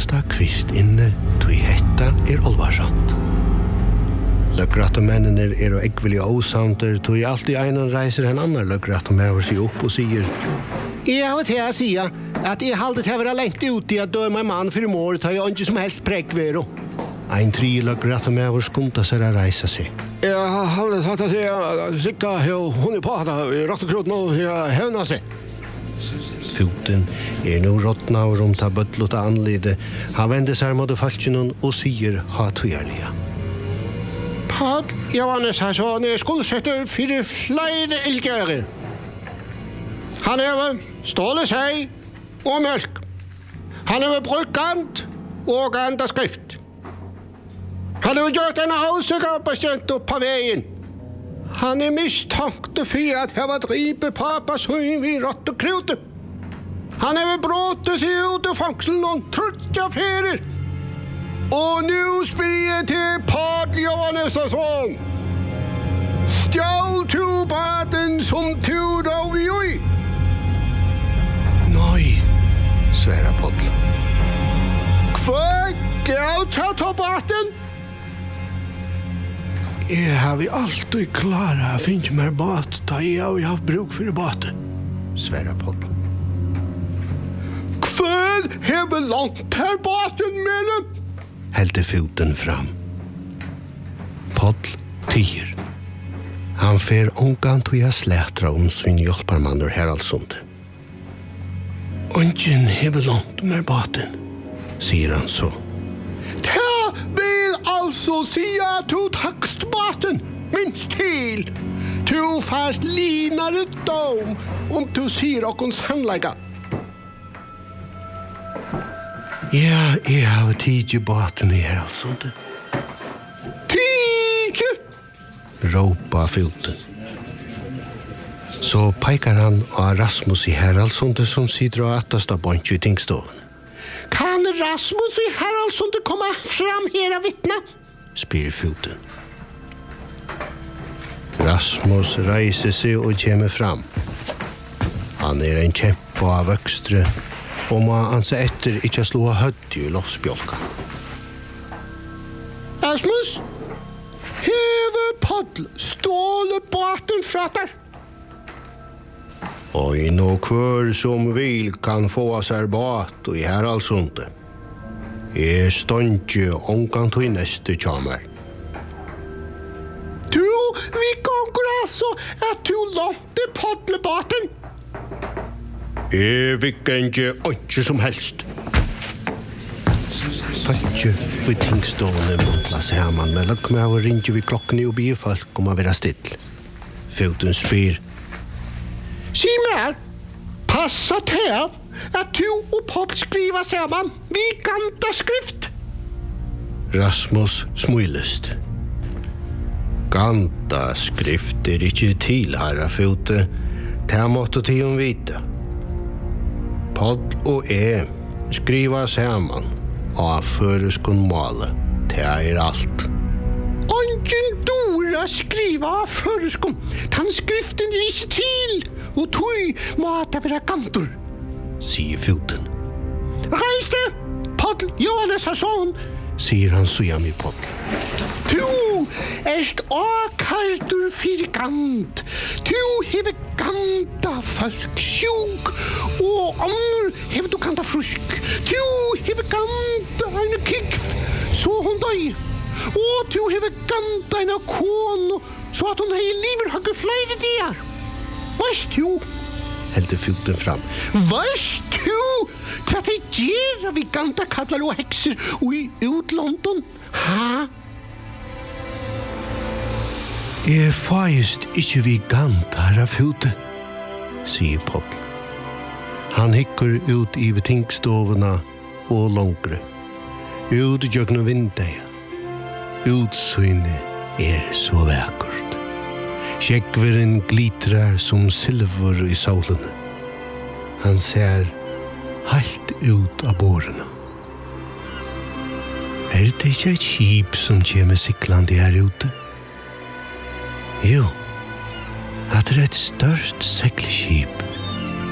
kasta kvist inne, tui hetta olvarsamt. Løgrattomennene og eggvillig åsamter, tui alltid einan reiser en annan løgrattomever seg opp og sier: Jeg har til å si at jeg halde til å være lengt ute i at døme en mann for mor, tar jeg ikke som helst prekvero. Ein tri løgrattomever skumta seg å reise seg. Jeg halde til å si sikka hun på at rattekroten og hevna seg. Foten nu råttna og ta bøttlåta anlide. Han vender seg mot falskjennom og sier hatugjerlige: Paul Johannes har sånn skuldsetter for flere ilgører. Han stålet seg og mjølk. Han brukant og enda skrift. Han gjort en avsøkerpasient opp på veien. Han mistankt for at jeg var drivet pappa søgn vid rottekrote. Han brått seg ut av fangselen og trutja ferier. Og nu spyr jeg til Paul Johannes og sånn. Stjål to baten som to rov i ui. Nei, sværa Paul. Hva gav ta baten? Jeg har vi alltid klara å finne mer bat, da jeg har hatt bruk for baten, sværa Paul. Hva har langt her baten mellom? Helte foten fram. Paul tiger. Han fer ongan til jeg slætra sin hjelparmann Haraldsund. Ongen hever langt med baten, sier han så. Det vil altså si at du takst baten, minst til. Du fast linare dom du sier okon sannlega. Ja, jeg har tidje baten i Haraldsund. Tidje! Råpa foten. Så peikar han av Rasmus i Haraldsund som sitter og attasta bonch i tingstoven. Kan Rasmus i Haraldsund komma fram her og vittna? Spyr foten. Rasmus reiser seg og kommer fram. Han en kjempe av vøkstre, og må anse etter ikke slå hødd i loftsbjolka. Rasmus, hever Paul ståle baten fra der? Og i hver som vil kan få seg bat i Haraldsundet. Jeg ståndje omgang til neste kjamer. Du, vi gonger altså at du lånte Paul baten. Jeg vil ikke som helst. Falkje vi tingstående motla seg man, men lukk med å ringe vi klokkene og bie folk om å være still. Foten spyr: Si mer, passa til at du og Paul skriver sammen vi ganta skrift. Rasmus smilest. Ganta skrift ikke til, herra Fote. Ta måtte til om vite. Paul og jeg skriver sammen av føreskon male. Det alt. Ongen Dora skriver av føreskon. Den skriften ikke til, og tog måtte være gantor, sier Foten. Reis det, Paul Johannes har sånn, sier han så hjemme i Paul. Du erst akartur firkant. Du hever ganta folk sjuk, og andre hever du ganta frusk. Du hever ganta en kikv, så hun døy. Og du hever ganta en kon, så at hun hei liver hakke flere dier. Veist du? Helte Foten fram. Veist du? Hva det gjør vi ganta kallar og hekser og i utlånden? Ha? Jeg feist ikke vi ganta herra Foten, sier Paul. Han hikker ut i betingstovene og langre. Ut i jøgne vindeie. Utsynet så vakkert. Skjeggveren glitrar som silver i solen. Han ser helt ut av bårene. Det ikke et skip som kommer siklande her ute? Jo, det et størst seglskip